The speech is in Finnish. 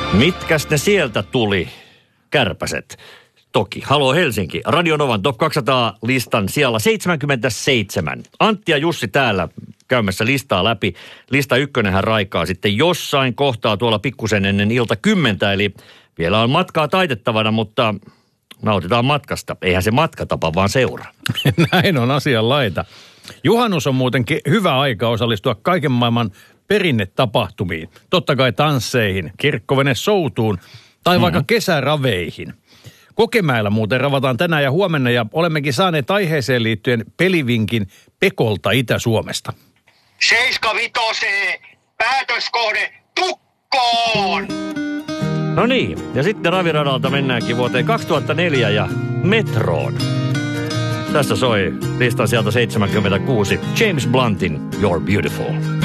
Mitkäs ne sieltä tuli? Kärpäset. Toki. Halo Helsinki. Radio Novan Top 200-listan siellä 77. Antti ja Jussi täällä käymässä listaa läpi. Lista ykkönen raikaa sitten jossain kohtaa tuolla pikkusen ennen ilta 10. Eli vielä on matkaa taitettavana, mutta nautitaan matkasta. Eihän se matkatapa vaan seuraa. Näin on asian laita. Juhannus on muutenkin hyvä aika osallistua kaiken maailman perinnetapahtumiin. Totta kai tansseihin, kirkkovene-soutuun tai vaikka kesäraveihin. Kokemäellä muuten ravataan tänään ja huomenna ja olemmekin saaneet aiheeseen liittyen pelivinkin Pekolta Itä-Suomesta. 75, päätöskohde tukkoon! No niin, ja sitten raviradalta mennäänkin vuoteen 2004 ja metroon. Tässä soi listan sieltä 76 James Bluntin You're Beautiful.